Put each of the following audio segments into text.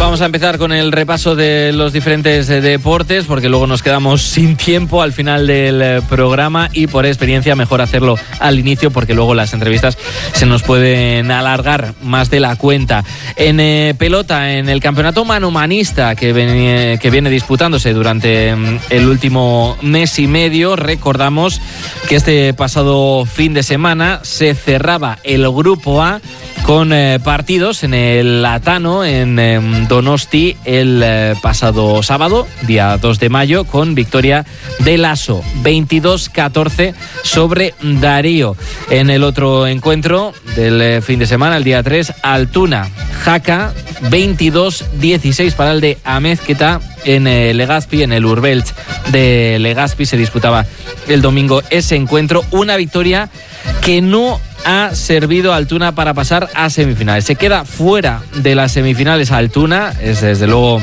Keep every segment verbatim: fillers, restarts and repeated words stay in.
vamos a empezar con el repaso de los diferentes deportes, porque luego nos quedamos sin tiempo al final del programa y por experiencia mejor hacerlo al inicio, porque luego las entrevistas se nos pueden alargar más de la cuenta. En eh, pelota, en el campeonato manomanista que viene, que viene disputándose durante el último mes y medio, recordamos que este pasado fin de semana se cerraba el grupo A con eh, partidos en el Atano, en eh, Donosti, el eh, pasado sábado, día dos de mayo, con victoria de Laso, veintidós catorce sobre Darío. En el otro encuentro del eh, fin de semana, el día tres, Altuna, Jaca, veintidós dieciséis para el de Amezqueta. En eh, Legazpi, en el Urbelch de Legazpi, se disputaba el domingo ese encuentro. Una victoria que no ha servido a Altuna para pasar a semifinales. Se queda fuera de las semifinales Altuna. Es desde luego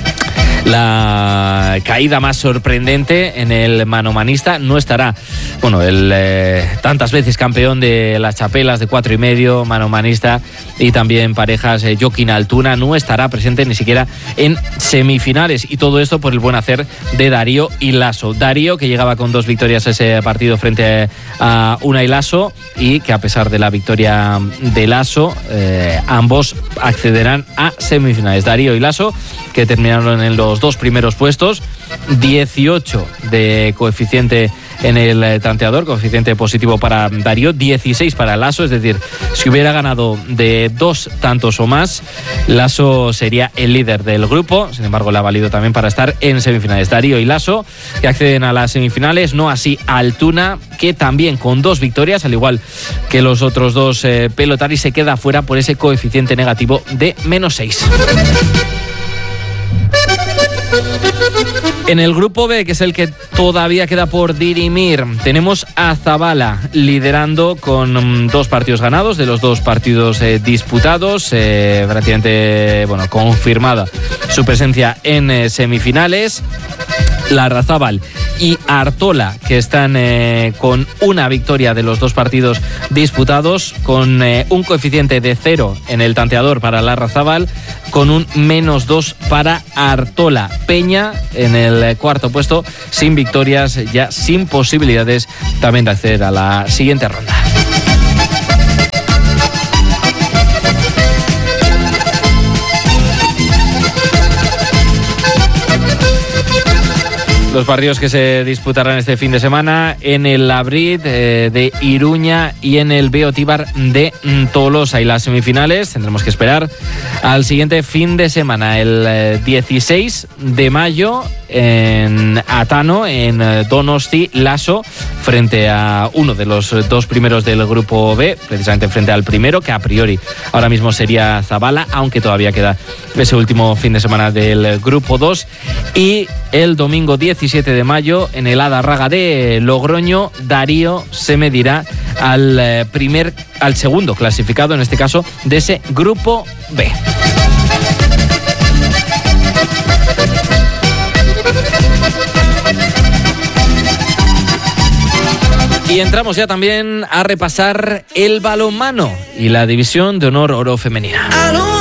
la caída más sorprendente en el manomanista. No estará, bueno, el eh, tantas veces campeón de las chapelas de cuatro y medio, manomanista y también parejas, eh, Joaquín Altuna, no estará presente ni siquiera en semifinales, y todo esto por el buen hacer de Darío y Laso. Darío, que llegaba con dos victorias a ese partido frente a Unai Laso, y que a pesar de la victoria de Laso, eh, ambos accederán a semifinales. Darío y Laso, que terminaron en los dos primeros puestos, dieciocho de coeficiente en el tanteador, coeficiente positivo para Darío, dieciséis para Laso, es decir, si hubiera ganado de dos tantos o más, Laso sería el líder del grupo. Sin embargo, le ha valido también para estar en semifinales. Darío y Laso, que acceden a las semifinales, no así Altuna, que también con dos victorias, al igual que los otros dos eh, pelotaris, se queda fuera por ese coeficiente negativo de menos seis. En el grupo B, que es el que todavía queda por dirimir, tenemos a Zabala liderando con um, dos partidos ganados de los dos partidos eh, disputados, eh, prácticamente, bueno, confirmada su presencia en eh, semifinales. Larrazábal y Artola, que están eh, con una victoria de los dos partidos disputados, con eh, un coeficiente de cero en el tanteador para Larrazábal, con un menos dos para Artola. Peña en el cuarto puesto, sin victorias, ya sin posibilidades también de acceder a la siguiente ronda. Los partidos que se disputarán este fin de semana en el Labrit eh, de Iruña y en el Beotíbar de Tolosa. Y las semifinales tendremos que esperar al siguiente fin de semana, el eh, dieciséis de mayo, en Atano, en Donosti, Laso, frente a uno de los dos primeros del grupo B, precisamente frente al primero, que a priori ahora mismo sería Zabala, aunque todavía queda ese último fin de semana del grupo dos. Y el domingo diecisiete de mayo, en el Adarraga de Logroño, Darío se medirá al primer, al segundo clasificado, en este caso, de ese grupo B. Y entramos ya también a repasar el balonmano y la división de honor oro femenina.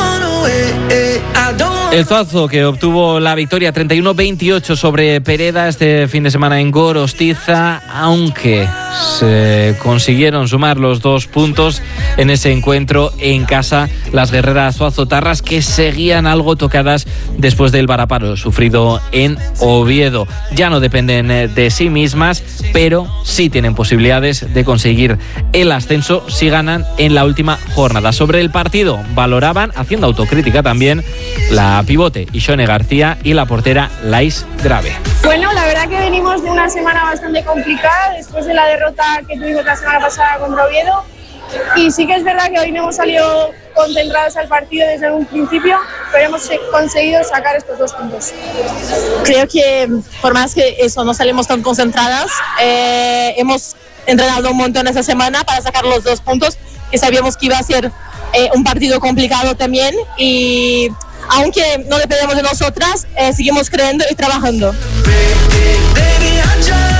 El Zuazo, que obtuvo la victoria treinta y uno veintiocho sobre Pereda este fin de semana en Gorostiza, aunque se consiguieron sumar los dos puntos en ese encuentro en casa las guerreras zuazotarras, que seguían algo tocadas después del varapalo sufrido en Oviedo. Ya no dependen de sí mismas, pero sí tienen posibilidades de conseguir el ascenso si ganan en la última jornada. Sobre el partido valoraban, haciendo autocrítica también, la pivote Ishone García y la portera Lais Grave. Bueno, la verdad que venimos de una semana bastante complicada después de la derrota que tuvimos la semana pasada contra Oviedo, y sí que es verdad que hoy no hemos salido concentrados al partido desde un principio, pero hemos conseguido sacar estos dos puntos. Creo que por más que eso no salimos tan concentradas, eh, hemos entrenado un montón esta semana para sacar los dos puntos, que sabíamos que iba a ser eh, un partido complicado también, y aunque no dependemos de nosotras, eh, seguimos creyendo y trabajando. Baby, baby,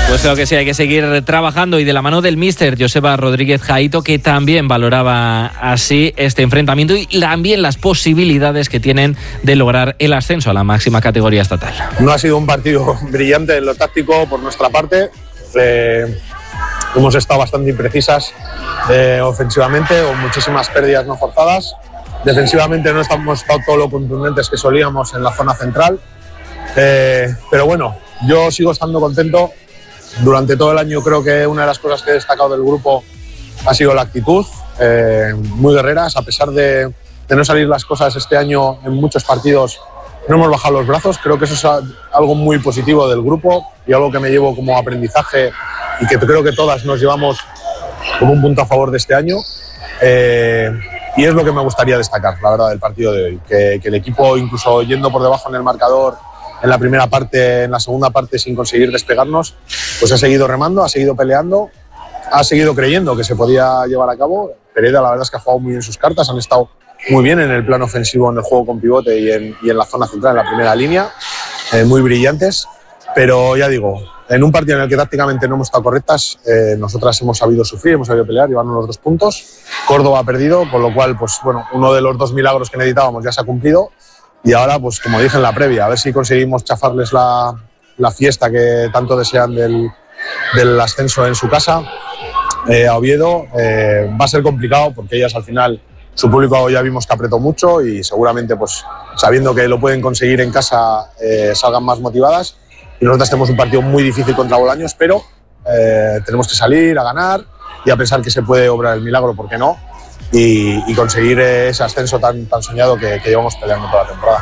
Pues creo que sí, hay que seguir trabajando y de la mano del míster Joseba Rodríguez Jaito, que también valoraba así este enfrentamiento y también las posibilidades que tienen de lograr el ascenso a la máxima categoría estatal. No ha sido un partido brillante en lo táctico por nuestra parte. Eh, hemos estado bastante imprecisas eh, ofensivamente, con muchísimas pérdidas no forzadas. Defensivamente no hemos estado todo lo contundentes que solíamos en la zona central. Eh, pero bueno, yo sigo estando contento. Durante todo el año creo que una de las cosas que he destacado del grupo ha sido la actitud, eh, muy guerreras. A pesar de, de no salir las cosas este año en muchos partidos, no hemos bajado los brazos. Creo que eso es algo muy positivo del grupo y algo que me llevo como aprendizaje y que creo que todas nos llevamos como un punto a favor de este año. Eh, y es lo que me gustaría destacar, la verdad, del partido de hoy. Que, que el equipo, incluso yendo por debajo en el marcador, en la primera parte, en la segunda parte sin conseguir despegarnos, pues ha seguido remando, ha seguido peleando, ha seguido creyendo que se podía llevar a cabo. Pereda la verdad es que ha jugado muy bien sus cartas, han estado muy bien en el plano ofensivo, en el juego con pivote y en, y en la zona central, en la primera línea, eh, muy brillantes, pero ya digo, en un partido en el que tácticamente no hemos estado correctas, eh, nosotras hemos sabido sufrir, hemos sabido pelear, llevarnos los dos puntos. Córdoba ha perdido, con lo cual, pues bueno, uno de los dos milagros que necesitábamos ya se ha cumplido. Y ahora, pues como dije en la previa, a ver si conseguimos chafarles la, la fiesta que tanto desean del, del ascenso en su casa. Eh, a Oviedo eh, va a ser complicado porque ellas al final, su público ya vimos que apretó mucho y seguramente, pues sabiendo que lo pueden conseguir en casa, eh, salgan más motivadas. Y nosotros tenemos un partido muy difícil contra Bolaños, pero eh, tenemos que salir a ganar y a pensar que se puede obrar el milagro, ¿por qué no? Y, y conseguir ese ascenso tan, tan soñado que, que llevamos peleando toda la temporada.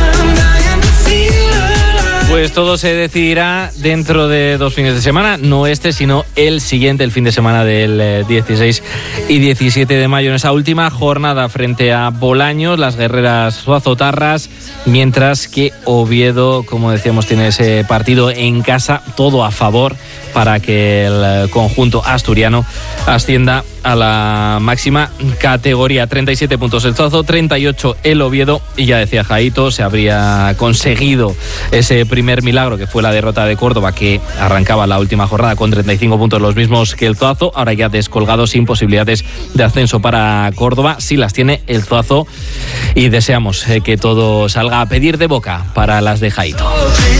Pues todo se decidirá dentro de dos fines de semana, no este, sino el siguiente, el fin de semana del dieciséis y diecisiete de mayo, en esa última jornada frente a Bolaños, las guerreras Zuazotarras, mientras que Oviedo, como decíamos, tiene ese partido en casa, todo a favor para que el conjunto asturiano ascienda a la máxima categoría. treinta y siete puntos el Zuazo, treinta y ocho el Oviedo, y ya decía Jaito, se habría conseguido ese primer milagro que fue la derrota de Córdoba, que arrancaba la última jornada con treinta y cinco puntos, los mismos que el Zuazo, ahora ya descolgado, sin posibilidades de ascenso para Córdoba. Sí las tiene el Zuazo y deseamos que todo salga a pedir de boca para las de Jaito.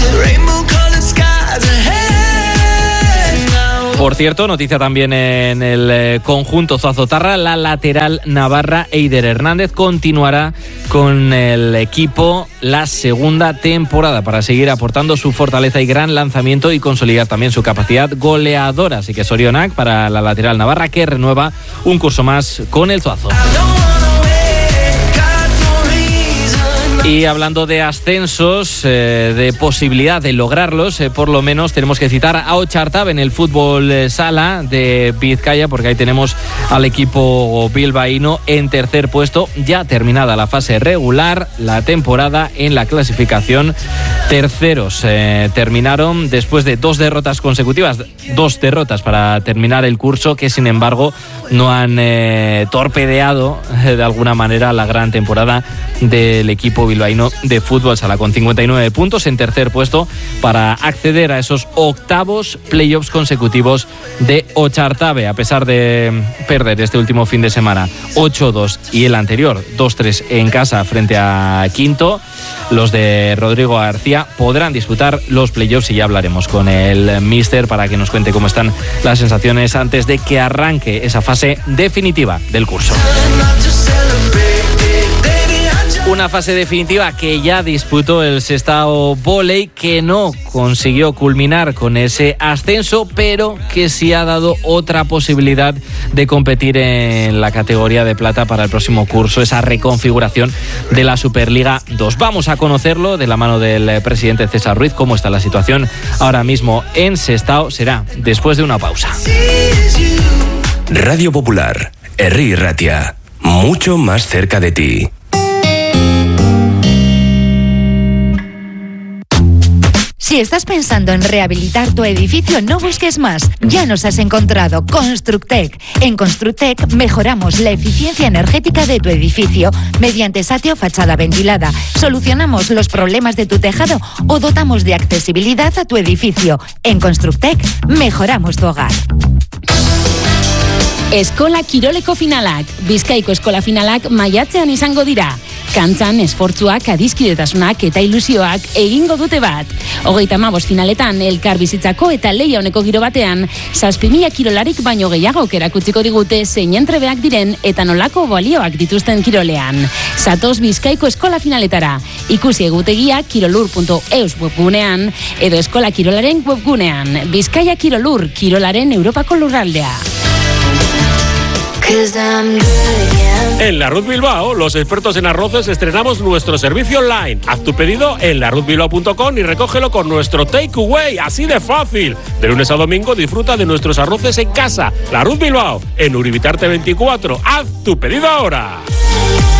Por cierto, noticia también en el conjunto Zuazotarra, la lateral navarra Eider Hernández continuará con el equipo la segunda temporada para seguir aportando su fortaleza y gran lanzamiento y consolidar también su capacidad goleadora. Así que sorionak para la lateral navarra, que renueva un curso más con el Zuazo. Y hablando de ascensos, eh, de posibilidad de lograrlos, eh, por lo menos tenemos que citar a Ochartab en el fútbol eh, sala de Vizcaya, porque ahí tenemos al equipo bilbaíno en tercer puesto, ya terminada la fase regular, la temporada en la clasificación. Terceros eh, terminaron después de dos derrotas consecutivas, dos derrotas para terminar el curso, que sin embargo no han eh, torpedeado eh, de alguna manera la gran temporada del equipo bilbaíno de fútbol sala, con cincuenta y nueve puntos en tercer puesto para acceder a esos octavos playoffs consecutivos de Ochartabe, a pesar de perder este último fin de semana ocho dos y el anterior dos tres en casa frente a Quinto. Los de Rodrigo García podrán disputar los playoffs y ya hablaremos con el míster para que nos cuente cómo están las sensaciones antes de que arranque esa fase definitiva del curso. Una fase definitiva que ya disputó el Sestao Volley, que no consiguió culminar con ese ascenso, pero que sí ha dado otra posibilidad de competir en la categoría de plata para el próximo curso, esa reconfiguración de la Superliga dos. Vamos a conocerlo de la mano del presidente César Ruiz, cómo está la situación ahora mismo en Sestao. Será después de una pausa. Radio Popular, Herri Ratia, mucho más cerca de ti. Si estás pensando en rehabilitar tu edificio, no busques más. Ya nos has encontrado. Constructec. En Constructec mejoramos la eficiencia energética de tu edificio mediante satio fachada ventilada. Solucionamos los problemas de tu tejado o dotamos de accesibilidad a tu edificio. En Constructec mejoramos tu hogar. Eskola Kiroleko finalak. Bizkaiko eskola finalak maiatzean izango dira. Kantzan, esfortzuak, adiskidetasunak eta ilusioak egingo dute bat. Hogeita hamabost finaletan, elkar bizitzako eta leia honeko giro batean, zazpi mila kirolarik baino gehiagok erakutsiko digute zein entrebeak diren eta nolako balioak dituzten kirolean. Zatoz Bizkaiko eskola finaletara. Ikusi egutegia kirolur puntu eus webgunean edo eskola kirolaren webgunean. Bizkaia Kirolur, kirolaren Europako lurraldea. En La Ruz Bilbao, los expertos en arroces estrenamos nuestro servicio online. Haz tu pedido en la ruz bilbao punto com y recógelo con nuestro takeaway, así de fácil. De lunes a domingo disfruta de nuestros arroces en casa. La Ruz Bilbao, en Uribitarte veinticuatro. Haz tu pedido ahora.